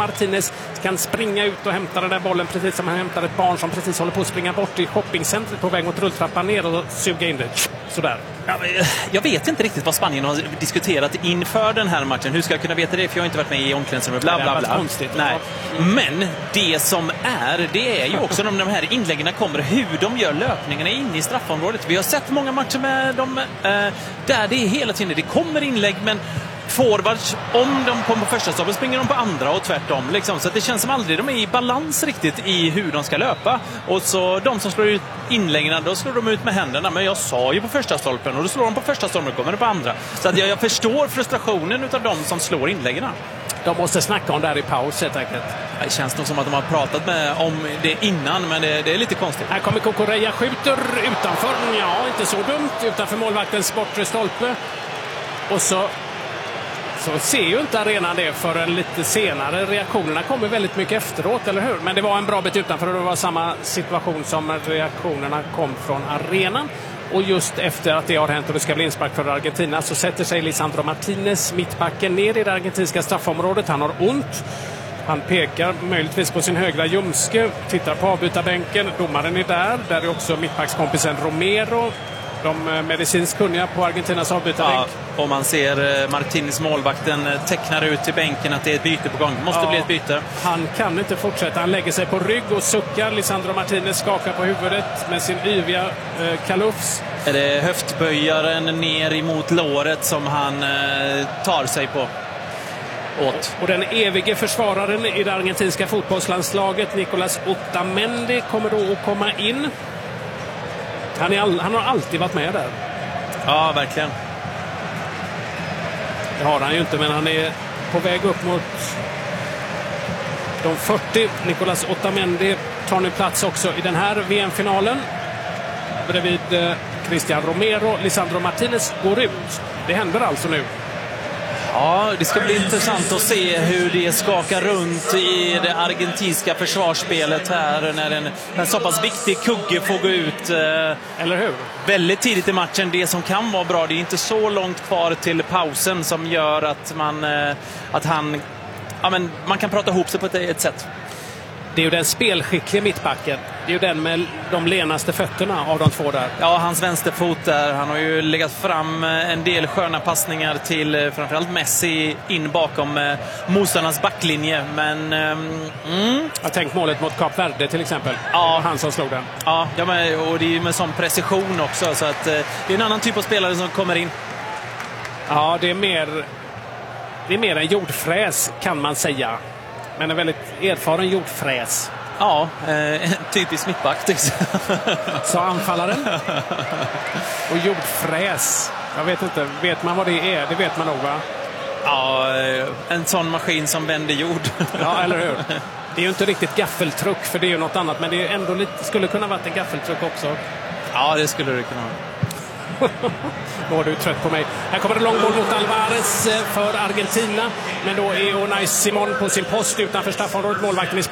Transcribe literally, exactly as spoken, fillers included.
Martinez kan springa ut och hämta den där bollen precis som han hämtar ett barn som precis håller på att springa bort i shoppingcentret på väg mot rulltrappan ner och suga in det. Sådär. Ja, jag vet inte riktigt vad Spanien har diskuterat inför den här matchen. Hur ska jag kunna veta det? För jag har inte varit med i omklädningsrummet. Bla, bla, bla. Konstigt. Nej. Men det som är, det är ju också när de här inläggen kommer, hur de gör löpningarna in i straffområdet. Vi har sett många matcher med dem eh, där det är hela tiden, det kommer inlägg, men forwards, om de kommer på första stoppen springer de på andra och tvärtom. Liksom. Så att det känns som aldrig de är i balans riktigt i hur de ska löpa. Och så de som slår ut inläggen, då slår de ut med händerna. Men jag sa ju på första stolpen och då slår de på första stolpen och kommer de på andra. Så att jag, jag förstår frustrationen av de som slår inläggen. De måste snacka om det här i paus helt enkelt. Det känns nog som att de har pratat med om det innan, men det, det är lite konstigt. Här kommer Cucurella, skjuter utanför. Ja, inte så dumt. Utanför målvaktens bortre stolpe. Och så Så ser ju inte arenan det förrän lite senare. Reaktionerna kommer väldigt mycket efteråt, eller hur? Men det var en bra bit utanför och det var samma situation som reaktionerna kom från arenan. Och just efter att det har hänt och det ska bli inspark för Argentina så sätter sig Lisandro Martinez, mittbacken, ner i det argentinska straffområdet. Han har ont. Han pekar möjligtvis på sin högra ljumske. Tittar på avbytarbänken. Domaren är där. Där är också mittbackskompisen Romero. De medicinskt kunniga på Argentinas avbytarbänk. Ja, och man ser Martinez, målvakten, tecknar ut till bänken att det är ett byte på gång. Det måste ja, bli ett byte. Han kan inte fortsätta. Han lägger sig på rygg och suckar. Lisandro Martinez skakar på huvudet med sin yviga eh, kalufs. Är det höftböjaren ner emot låret som han eh, tar sig på? Åt. Och den evige försvararen i det argentinska fotbollslandslaget, Nicolas Otamendi, kommer då att komma in. Han, är all, han har alltid varit med där. Ja, verkligen. Det har han ju inte, men han är på väg upp mot de fyrtio. Nicolas Otamendi tar nu plats också i den här V M-finalen. Bredvid eh, Cristian Romero. Lisandro Martinez går ut. Det händer alltså nu. Ja, det ska bli intressant att se hur det skakar runt i det argentinska försvarsspelet här när en, en så pass viktig kugge får gå ut. Eh, Eller hur? Väldigt tidigt i matchen. Det som kan vara bra, det är inte så långt kvar till pausen som gör att man, eh, att han, ja, men man kan prata ihop sig på ett, ett sätt. Det är ju den spelskickliga mittbacken. Det är ju den med de lenaste fötterna av de två där. Ja, hans vänsterfot där. Han har ju legat fram en del sköna passningar till framförallt Messi in bakom eh, motståndarnas backlinje. Men mm. jag tänker målet mot Kap Verde till exempel. Ja, han som slog den. Ja, ja, men, och det är ju med sån precision också. Så att, eh, det är en annan typ av spelare som kommer in. Ja, det är mer, det är mer en jordfräs kan man säga. Men en väldigt erfaren jordfräs. Ja, eh, typisk mittback. Så anfallaren. Och jordfräs. Jag vet inte, vet man vad det är? Det vet man nog, va? Ja, en sån maskin som vänder jord. Ja, eller hur? Det är ju inte riktigt gaffeltruck, för det är ju något annat. Men det är ändå lite, skulle kunna varit en gaffeltruck också. Ja, det skulle det kunna vara. Då är du trött på mig. Här kommer det långboll mot Alvarez för Argentina. Men då är Unai Simón på sin post utanför straffområdet. Målvakten i Spanien